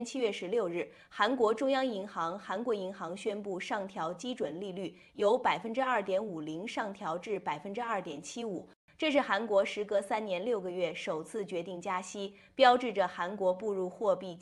7月16日，韩国中央银行韩国银行宣布上调基准利率，由2.50%上调至2.75%。这是韩国时隔3年6个月首次决定加息，标志着韩国步入货币